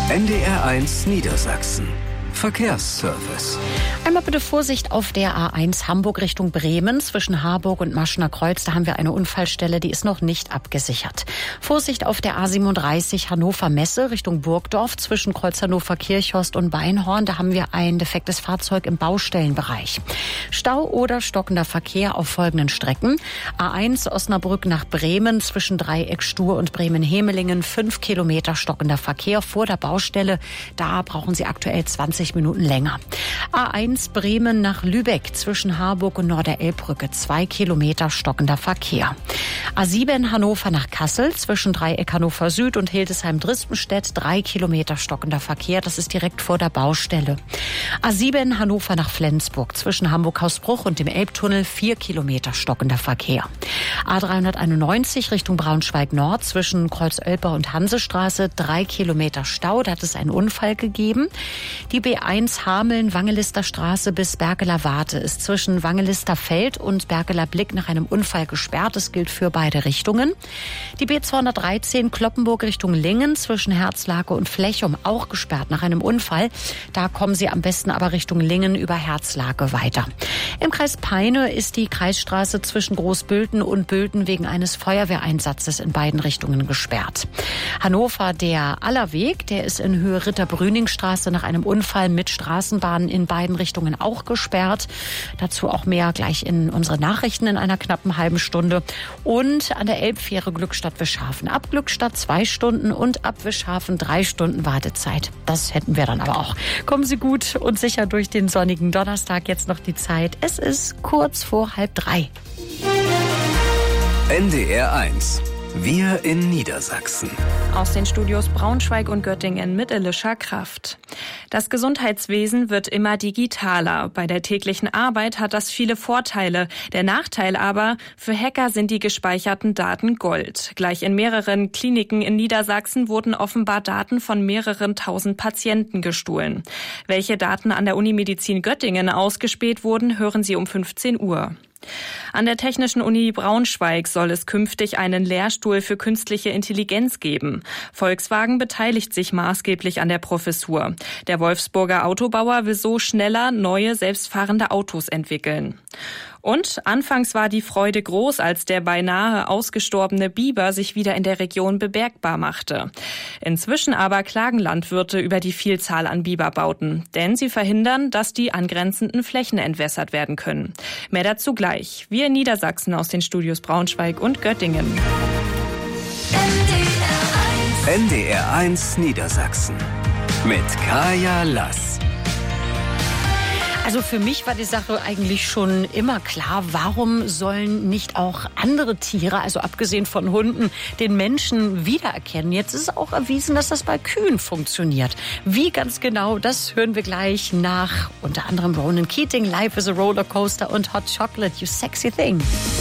NDR1 Niedersachsen. Verkehrsservice. Einmal bitte Vorsicht auf der A1 Hamburg Richtung Bremen. Zwischen Harburg und Maschener Kreuz, da haben wir eine Unfallstelle, die ist noch nicht abgesichert. Vorsicht auf der A37 Hannover Messe Richtung Burgdorf. Zwischen Kreuz Hannover Kirchhorst und Beinhorn, da haben wir ein defektes Fahrzeug im Baustellenbereich. Stau oder stockender Verkehr auf folgenden Strecken. A1 Osnabrück nach Bremen zwischen Dreieck Stur und Bremen-Hemelingen. 5 Kilometer stockender Verkehr vor der Baustelle. Da brauchen Sie aktuell 20 Minuten länger. A1 Bremen nach Lübeck zwischen Harburg und Norderelbbrücke 2 Kilometer stockender Verkehr. A7 Hannover nach Kassel zwischen Dreieck Hannover Süd und Hildesheim-Drispenstedt 3 Kilometer stockender Verkehr. Das ist direkt vor der Baustelle. A7 Hannover nach Flensburg zwischen Hamburg-Hausbruch und dem Elbtunnel 4 Kilometer stockender Verkehr. A391 Richtung Braunschweig Nord zwischen Kreuz-Oelper und Hansestraße 3 Kilometer Stau. Da hat es einen Unfall gegeben. Die B1 Hameln-Wangelister Straße bis Berkeler Warte ist zwischen Wangelister Feld und Berkeler Blick nach einem Unfall gesperrt. Das gilt für beide Richtungen. Die B213 Kloppenburg Richtung Lingen zwischen Herzlake und Flechum auch gesperrt nach einem Unfall. Da kommen Sie am besten aber Richtung Lingen über Herzlake weiter. Im Kreis Peine ist die Kreisstraße zwischen Großbülten und Bülten wegen eines Feuerwehreinsatzes in beiden Richtungen gesperrt. Hannover, der Allerweg, der ist in Höhe Ritter-Brüning-Straße nach einem Unfall mit Straßenbahnen in beiden Richtungen auch gesperrt. Dazu auch mehr gleich in unsere Nachrichten in einer knappen halben Stunde. Und an der Elbfähre Glückstadt-Wischhafen. Ab Glückstadt 2 Stunden und ab Wischhafen 3 Stunden Wartezeit. Das hätten wir dann aber auch. Kommen Sie gut und sicher durch den sonnigen Donnerstag. Jetzt noch die Zeit. Es ist kurz vor 2:30. NDR1. Wir in Niedersachsen. Aus den Studios Braunschweig und Göttingen mit Elisha Kraft. Das Gesundheitswesen wird immer digitaler. Bei der täglichen Arbeit hat das viele Vorteile. Der Nachteil aber, für Hacker sind die gespeicherten Daten Gold. Gleich in mehreren Kliniken in Niedersachsen wurden offenbar Daten von mehreren tausend Patienten gestohlen. Welche Daten an der Unimedizin Göttingen ausgespäht wurden, hören Sie um 15 Uhr. An der Technischen Uni Braunschweig soll es künftig einen Lehrstuhl für künstliche Intelligenz geben. Volkswagen beteiligt sich maßgeblich an der Professur. Der Wolfsburger Autobauer will so schneller neue selbstfahrende Autos entwickeln. Und anfangs war die Freude groß, als der beinahe ausgestorbene Biber sich wieder in der Region bemerkbar machte. Inzwischen aber klagen Landwirte über die Vielzahl an Biberbauten, denn sie verhindern, dass die angrenzenden Flächen entwässert werden können. Mehr dazu gleich. Wir in Niedersachsen aus den Studios Braunschweig und Göttingen. NDR1 Niedersachsen mit Kaya Lass. Also für mich war die Sache eigentlich schon immer klar, warum sollen nicht auch andere Tiere, also abgesehen von Hunden, den Menschen wiedererkennen? Jetzt ist auch erwiesen, dass das bei Kühen funktioniert. Wie ganz genau, das hören wir gleich nach unter anderem Ronan Keating, Life is a Rollercoaster und Hot Chocolate, You Sexy Thing.